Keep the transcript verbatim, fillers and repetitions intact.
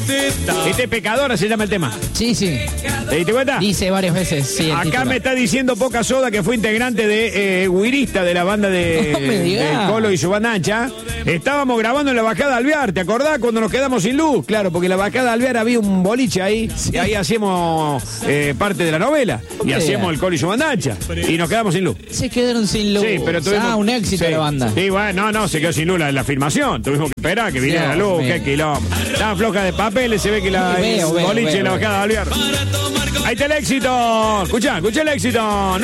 Este Pecadora se llama el tema. Sí, sí. ¿Te diste cuenta? Dice varias veces, sí. Acá título. me está diciendo Poca Soda, que fue integrante de eh, Guirista, de la banda de, No me digas. de Colo y su banda ancha. Estábamos grabando en la Bajada Alvear, ¿te acordás cuando nos quedamos sin luz? Claro, porque en la Bajada Alvear había un boliche ahí, y ahí hacíamos eh, parte de la novela, y me hacíamos digas. el Colo y su banda ancha, y nos quedamos sin luz. Se quedaron sin luz. Sí, pero tuvimos... Ah, un éxito sí. la banda. Sí, bueno, no, no, se quedó sin luz la, la filmación. Tuvimos que esperar que viniera la Dios luz, mío. qué quilombo. Estaba floja de papeles, se ve que la Veo, el veo, boliche veo, en la veo. Bajada Alvear. Ahí está el éxito. Escuchá, escuchá el éxito. No